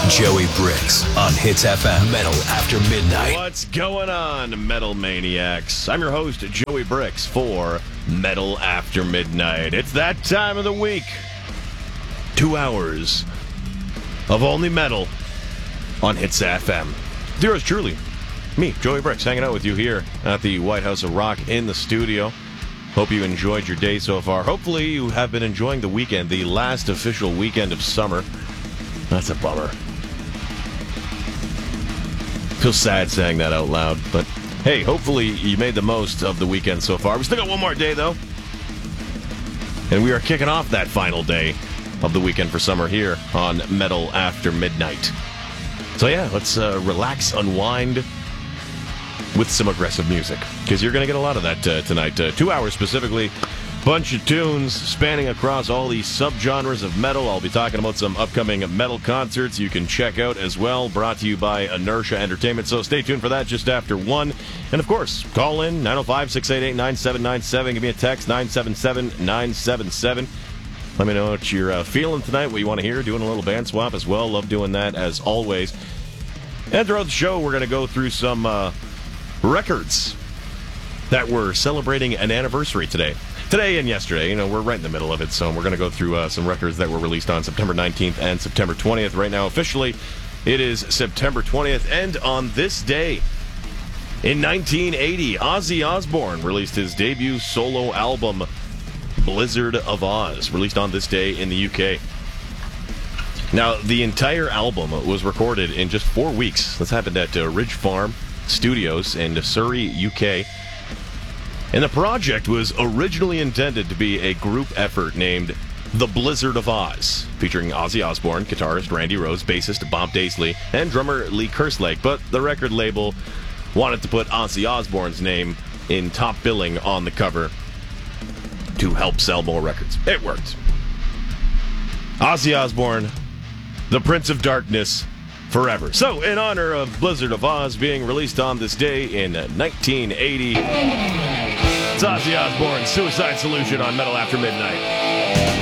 Joey Bricks on Hits FM Metal After Midnight. What's going on, Metal Maniacs? I'm your host, Joey Bricks, for Metal After Midnight. It's that time of the week. 2 hours of only metal on Hits FM. Yours truly, me, Joey Bricks, hanging out with you here at the White House of Rock in the studio. Hope you enjoyed your day so far. Hopefully you have been enjoying the weekend, the last official weekend of summer. That's a bummer. Feels sad saying that out loud, but hey, hopefully you made the most of the weekend so far. We still got one more day, though. And we are kicking off that final day of the weekend for summer here on Metal After Midnight. So yeah, let's relax, unwind with some aggressive music, because you're going to get a lot of that tonight. 2 hours specifically. Bunch of tunes spanning across all the subgenres of metal. I'll be talking about some upcoming metal concerts you can check out as well, brought to you by Inertia Entertainment. So stay tuned for that just after 1. And of course, call in 905-688-9797. Give me a text, 977-977. Let me know what you're feeling tonight, what you want to hear. Doing a little band swap as well. Love doing that as always. And throughout the show, we're going to go through some records that were celebrating an anniversary today. Today and yesterday, we're right in the middle of it, so we're going to go through some records that were released on September 19th and September 20th. Right now, officially, it is September 20th, and on this day, in 1980, Ozzy Osbourne released his debut solo album, Blizzard of Ozz, released on this day in the UK. Now, the entire album was recorded in just 4 weeks. This happened at Ridge Farm Studios in Surrey, UK. And the project was originally intended to be a group effort named The Blizzard of Ozz, featuring Ozzy Osbourne, guitarist Randy Rhoads, bassist Bob Daisley, and drummer Lee Kerslake. But the record label wanted to put Ozzy Osbourne's name in top billing on the cover to help sell more records. It worked. Ozzy Osbourne, the Prince of Darkness, forever. So, in honor of Blizzard of Ozz being released on this day in 1980, it's Ozzy Osbourne's Suicide Solution on Metal After Midnight.